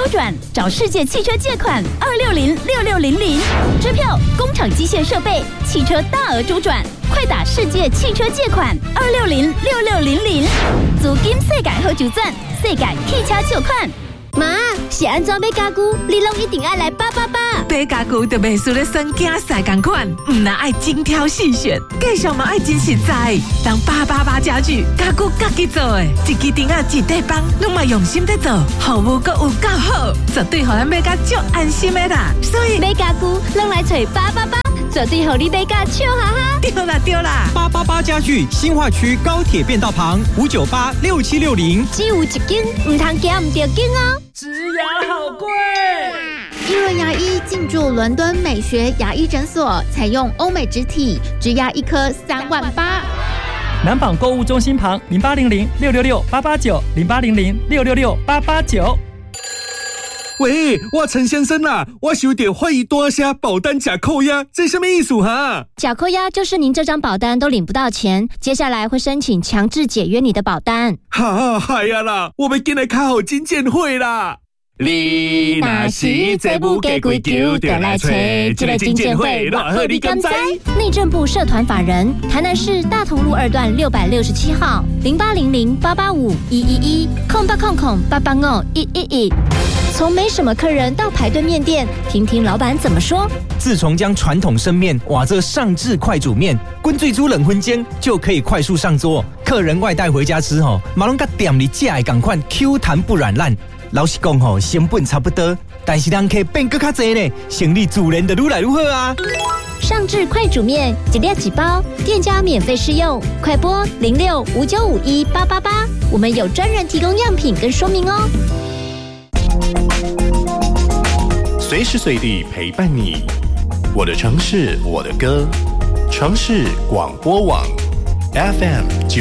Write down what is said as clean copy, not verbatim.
转，找世界汽车借款2606600，支票、工厂机械设备、汽车大额周转，快打世界汽车借款2606600，资金世界好周转，世界汽车借款。 妈，是安怎买家具？你拢一定爱来888。 买家具就袂输咧选竞赛同款，唔那爱精挑细选，继续嘛爱真实在。当888家具，家具家己做的，一支钉仔一块板，拢嘛用心在做，服务阁有够好，绝对互咱买甲足安心的啦。所以买家具拢来找888，绝对互你买甲笑哈哈。 对啦 ！888家具新化区高铁变道旁5986760， 只有一间，唔通惊唔着间哦。 植牙好贵。 一轮牙医进驻伦敦美学牙医诊所，采用欧美植体，植牙一颗38000。 南纺购物中心旁0800668890，0800668889。 喂，我陈先生啦，我收到欢迎大声保单假扣押，这什么意思哈？ 假扣押就是您这张保单都领不到钱，接下来会申请强制解约你的保单。 哈，嗨呀啦，我们今来开好金鉴会啦。 你若是再不给规矩，就来找这个金鉴会，偌好你敢知？ 内政部社团法人，台南市大同路2段667号，0800885111，0800885111。从没什么客人到排队面店，听听老板怎么说。 自从将传统生面换这上智快煮面，滚最煮冷荤煎就可以快速上桌。客人外带回家吃吼，马龙甲店里寄来同款 Q 弹不软烂。老实讲吼，成本差不多，但是人客变更较多呢，生意自然就愈来愈好啊。 上智快煮面，1粒1包，店家免费试用，快拨0659518888，我们有专人提供样品跟说明哦。 随时随地陪伴你，我的城市，我的歌，城市广播网 FM